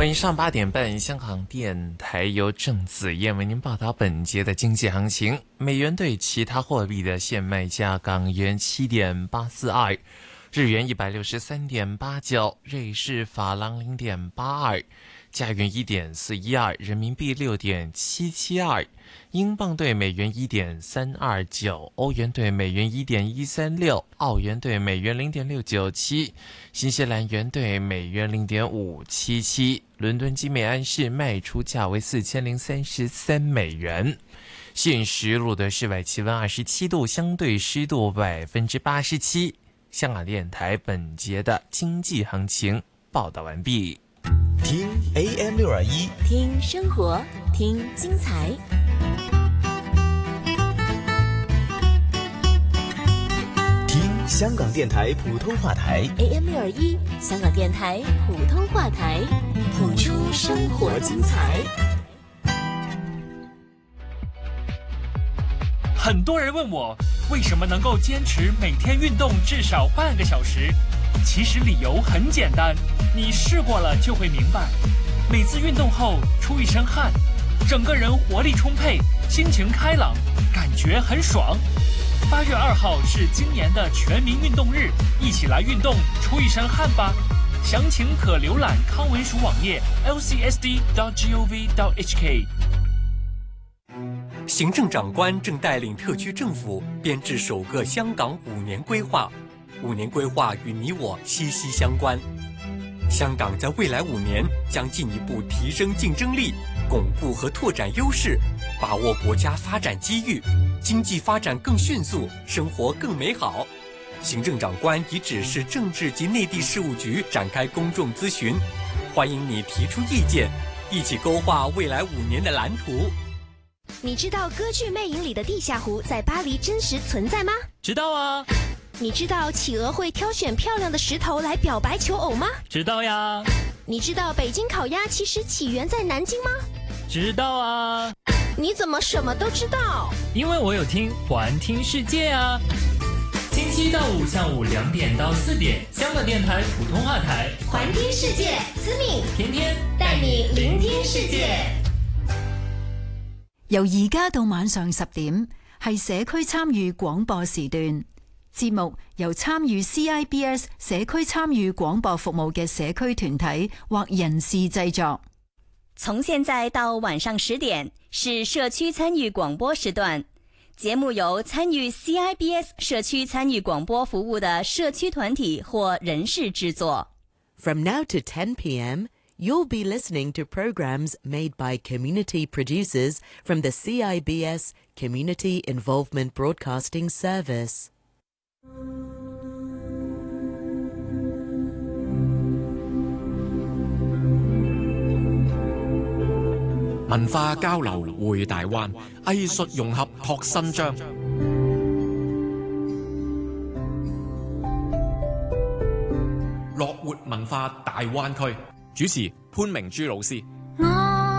欢迎上8点半，香港电台由郑子燕为您报道本节的经济行情。美元对其他货币的现卖价：港元7.842，日元163.89，瑞士法郎0.82，加元1.412，人民币6.772，英镑对美元1.329，欧元对美元1.136，澳元对美元0.697，新西兰元对美元0.577。伦敦金每安士卖出价为4033美元。现时录的室外气温27度，相对湿度87%。香港电台本节的经济行情报道完毕。 听 AM621， 听生活，听精彩。 听香港电台普通话台 AM621，香港电台普通话台，谱出生活精彩。 很多人问我为什么能够坚持每天运动至少半个小时，其实理由很简单，你试过了就会明白。每次运动后出一身汗，整个人活力充沛，心情开朗，感觉很爽。8月2号是今年的全民运动日，一起来运动出一身汗吧。详情可浏览康文署网页 lcsd.gov.hk。 行政长官正带领特区政府编制首个香港5年规划，5年规划与你我息息相关。香港在未来5年将进一步提升竞争力，巩固和拓展优势，把握国家发展机遇，经济发展更迅速，生活更美好。行政长官已指示政治及内地事务局展开公众咨询，欢迎你提出意见，一起勾画未来5年的蓝图。 你知道歌剧魅影里的地下湖在巴黎真实存在吗？ 知道啊。 你知道企鹅会挑选漂亮的石头来表白求偶吗？ 知道呀。 你知道北京烤鸭其实起源在南京吗？ 知道啊。 你怎么什么都知道？ 因为我有听环听世界啊。星期到5下午2点到4点，香港電台普通話台， 環聽世界，思明天天帶你聆聽世界。 由而家到晚上10點，係社區參與廣播時段。節目由參與 CIBS 社區參與廣播服務嘅社區團體或人士製作。 從現在到晚上10點，是社區參與廣播時段。節目由參與 CIBS 社區參與廣播服務的社區團體或人士製作。 From now to 10 p.m., you'll be listening to programs made by community producers from the CIBS Community Involvement Broadcasting Service. 文化交流匯大灣，藝術融合拓新章。樂活文化大灣區，主持潘明珠老師。